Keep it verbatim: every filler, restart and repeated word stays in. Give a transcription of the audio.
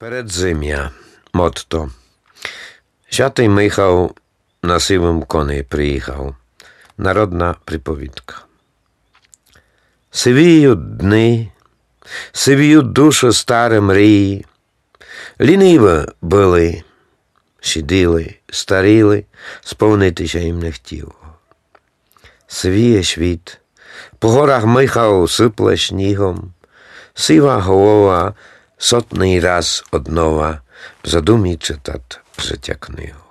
Передзим'я. Мотто. Святий Михał на сивому коні приїхав. Народна приповідка. Сивіють дни, сивіють душу старі мрії. Ліниві були, сиділи, старіли, сповнитися їм не хотіло. Сивіє світ, по горах Михał сипле снігом, сива голова сотний раз однова в задумі читать життя книгу.